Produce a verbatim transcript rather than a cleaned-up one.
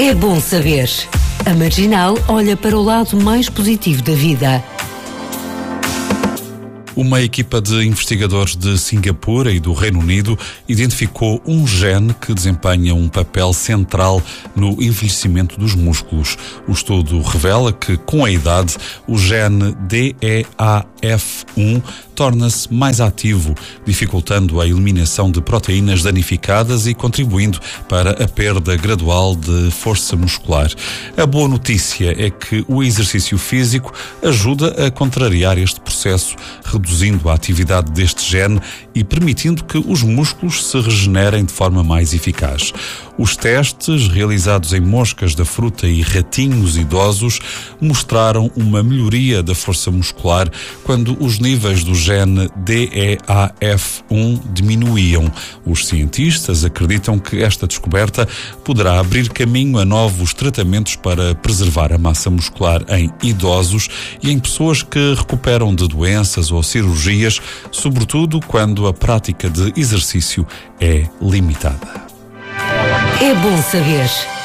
É bom saber. A Marginal olha para o lado mais positivo da vida. Uma equipa de investigadores de Singapura e do Reino Unido identificou um gene que desempenha um papel central no envelhecimento dos músculos. O estudo revela que, com a idade, o gene D E A F um torna-se mais ativo, dificultando a eliminação de proteínas danificadas e contribuindo para a perda gradual de força muscular. A boa notícia é que o exercício físico ajuda a contrariar este processo, reduzindo a atividade deste gene e permitindo que os músculos se regenerem de forma mais eficaz. Os testes realizados em moscas da fruta e ratinhos idosos mostraram uma melhoria da força muscular quando os níveis do gene D E A F um diminuíam. Os cientistas acreditam que esta descoberta poderá abrir caminho a novos tratamentos para preservar a massa muscular em idosos e em pessoas que recuperam de doenças ou cirurgias, sobretudo quando a prática de exercício é limitada. É bom saber.